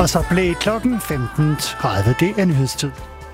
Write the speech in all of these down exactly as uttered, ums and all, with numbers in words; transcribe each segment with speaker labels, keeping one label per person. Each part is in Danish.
Speaker 1: Og så blev klokken femten tredive. Det er nyhedstid.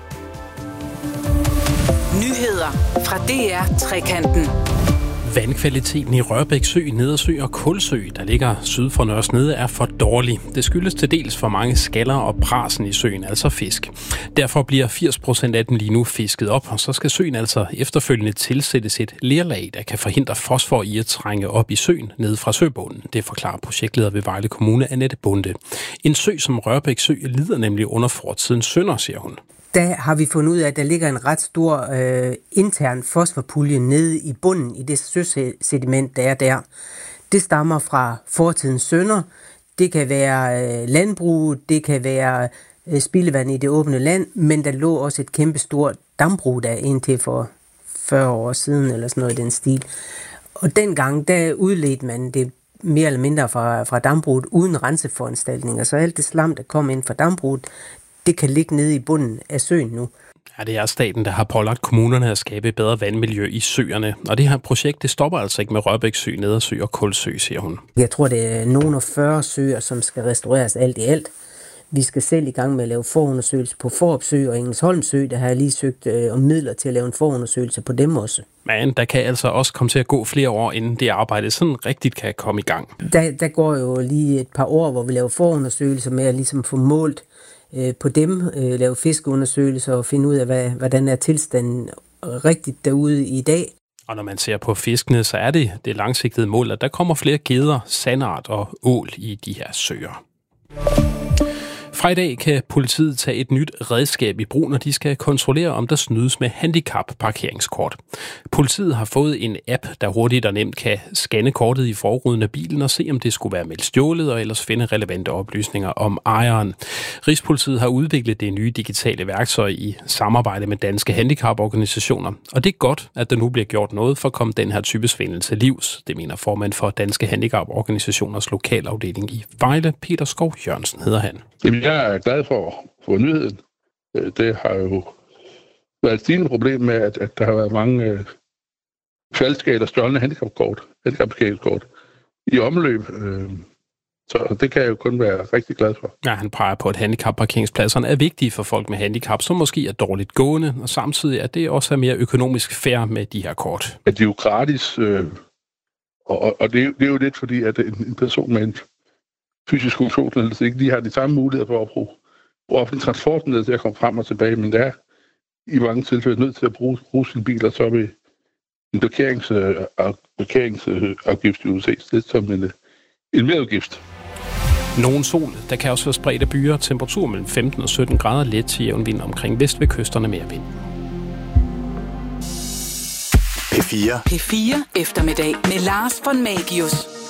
Speaker 2: Nyheder fra D R Trekanten.
Speaker 3: Vandkvaliteten i Rørbæk Sø, Nedersø og Kulsø, der ligger syd for Nørresnede, er for dårlig. Det skyldes til dels for mange skaller og prasen i søen, altså fisk. Derfor bliver firs procent af dem lige nu fisket op, og så skal søen altså efterfølgende tilsættes et lerlag, der kan forhindre fosfor i at trænge op i søen ned fra søbunden. Det forklarer projektleder ved Vejle Kommune, Annette Bunde. En sø som Rørbæk Sø lider nemlig under fortidens synder, siger hun.
Speaker 4: Der har vi fundet ud af, at der ligger en ret stor øh, intern fosforpulje nede i bunden i det søsediment, der er der. Det stammer fra fortidens synder. Det kan være øh, landbrug, det kan være øh, spildevand i det åbne land, men der lå også et kæmpe stort dambrug der indtil for fyrre år siden, eller sådan noget i den stil. Og dengang, der udledte man det mere eller mindre fra, fra dambruget uden renseforanstaltninger. Så alt det slam, der kom ind fra dambruget, det kan ligge nede i bunden af søen nu.
Speaker 3: Ja, det er staten, der har pålagt kommunerne at skabe et bedre vandmiljø i søerne. Og det her projekt, det stopper altså ikke med Rørbæk Sø, Nedersø og Kulsø, siger hun.
Speaker 4: Jeg tror, det er nogle af fyrre søer, som skal restaureres alt i alt. Vi skal selv i gang med at lave forundersøgelse på Fårup Sø og Engelsholm Sø. Der har jeg lige søgt øh, om midler til at lave en forundersøgelse på dem også.
Speaker 3: Men der kan altså også komme til at gå flere år, inden det arbejde sådan rigtigt kan komme i gang.
Speaker 4: Der, der går jo lige et par år, hvor vi laver forundersøgelser med at ligesom få målt på dem, øh, lave fiskeundersøgelser og finde ud af, hvad, hvordan er tilstanden rigtigt derude i dag.
Speaker 3: Og når man ser på fiskene, så er det det langsigtede mål, at der kommer flere gedder, sandart og ål i de her søer. Fra i dag kan politiet tage et nyt redskab i brug, når de skal kontrollere, om der snydes med handicap-parkeringskort. Politiet har fået en app, der hurtigt og nemt kan scanne kortet i forruden af bilen og se, om det skulle være meldt stjålet, og ellers finde relevante oplysninger om ejeren. Rigspolitiet har udviklet det nye digitale værktøj i samarbejde med danske handicaporganisationer, og det er godt, at der nu bliver gjort noget for at komme den her type svindel til livs. Det mener formand for Danske Handicaporganisationers lokalafdeling i Vejle, Peter Skov Jørgensen hedder han.
Speaker 5: Jamen, jeg er glad for, for nyheden. Det har jo været et stigende problem med, at, at der har været mange øh, falske eller stjålne handicapkort, handicapparkeringskort i omløb. Øh, så det kan jeg jo kun være rigtig glad for.
Speaker 3: Ja, han peger på, at handicapparkeringspladserne er vigtige for folk med handicap, som måske er dårligt gående, og samtidig at det også er mere økonomisk fair med de her kort.
Speaker 5: At det er jo gratis, øh, og, og det, er, det er jo lidt fordi, at en, en person med en fysisk funktionsnedsættelse ikke lige har de samme muligheder for at bruge offentlig transportmiddel til at komme frem og tilbage, men der er i mange tilfælde nødt til at bruge, bruge sine biler, så vil en parkerings, øh, parkeringsafgift jo ses lidt som en, en merudgift.
Speaker 3: Nogen sol, der kan også være spredt af byer, temperatur mellem femten og sytten grader, let til jævn vind omkring vest ved kysterne mere vind.
Speaker 2: P fire. P fire eftermiddag med Lars von Magius.